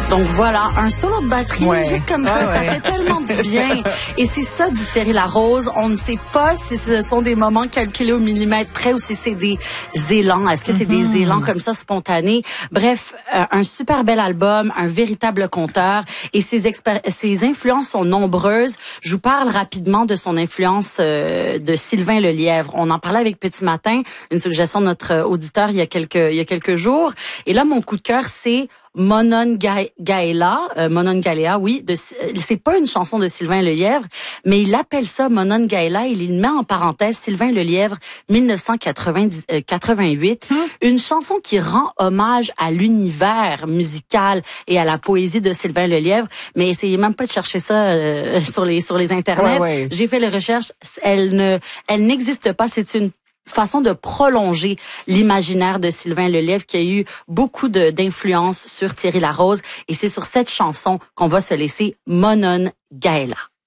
Donc voilà, un solo de batterie, juste comme ça fait tellement du bien. Et c'est ça du Thierry Larose. On ne sait pas si ce sont des moments calculés au millimètre près ou si c'est des élans. Est-ce que c'est des élans comme ça spontanés? Bref, un super bel album, un véritable conteur. Et ses influences sont nombreuses. Je vous parle rapidement de son influence de Sylvain Lelièvre. On en parlait avec Petit Matin, une suggestion de notre auditeur il y a quelques jours. Et là, mon coup de cœur, c'est Monongahela, oui, c'est pas une chanson de Sylvain Lelièvre, mais il appelle ça Monongahela et il met en parenthèse Sylvain Lelièvre 1988, une chanson qui rend hommage à l'univers musical et à la poésie de Sylvain Lelièvre, mais essayez même pas de chercher ça sur les internets. J'ai fait les recherches, elle n'existe pas, c'est une façon de prolonger l'imaginaire de Sylvain Lelièvre qui a eu beaucoup d'influence sur Thierry Larose. Et c'est sur cette chanson qu'on va se laisser Monongahela.